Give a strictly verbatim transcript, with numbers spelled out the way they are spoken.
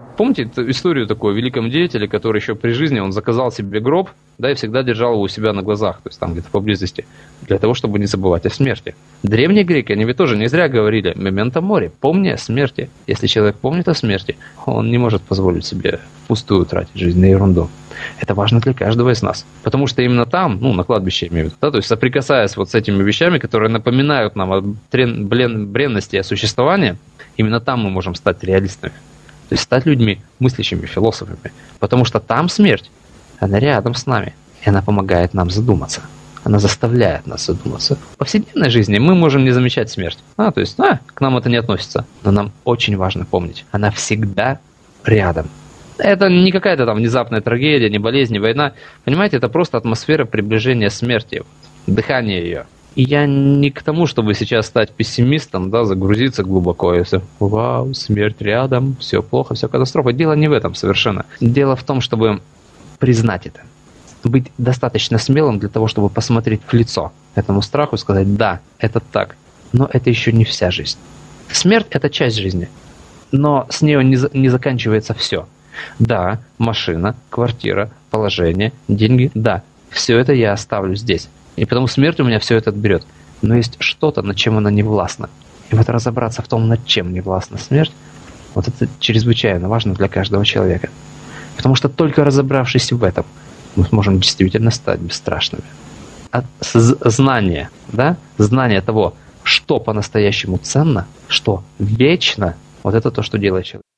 Помните эту историю такого великого деятеля, который еще при жизни, он заказал себе гроб, да, и всегда держал его у себя на глазах, то есть там где-то поблизости, для того, чтобы не забывать о смерти. Древние греки, они ведь тоже не зря говорили «мементо мори», помни о смерти. Если человек помнит о смерти, он не может позволить себе впустую тратить жизнь на ерунду. Это важно для каждого из нас. Потому что именно там, ну, на кладбище, я имею в виду, да, то есть соприкасаясь вот с этими вещами, которые напоминают нам о трен, блен, бренности существования, именно там мы можем стать реалистами. То есть стать людьми, мыслящими, философами. Потому что там смерть, она рядом с нами. И она помогает нам задуматься. Она заставляет нас задуматься. В повседневной жизни мы можем не замечать смерть. А, то есть, а, к нам это не относится. Но нам очень важно помнить. Она всегда рядом. Это не какая-то там внезапная трагедия, не болезнь, не война. Понимаете, это просто атмосфера приближения смерти. Дыхание ее. И я не к тому, чтобы сейчас стать пессимистом, да, загрузиться глубоко и все. Вау, смерть рядом, все плохо, все катастрофа. Дело не в этом совершенно. Дело в том, чтобы признать это. Быть достаточно смелым для того, чтобы посмотреть в лицо этому страху и сказать: да, это так, но это еще не вся жизнь. Смерть – это часть жизни, но с нее не, не заканчивается все. Да, машина, квартира, положение, деньги, да, все это я оставлю здесь. И потому смерть у меня все это отберет. Но есть что-то, над чем она не властна. И вот разобраться в том, над чем не властна смерть, вот это чрезвычайно важно для каждого человека. Потому что только разобравшись в этом, мы сможем действительно стать бесстрашными. А знание, да, знание того, что по-настоящему ценно, что вечно, вот это то, что делает человек.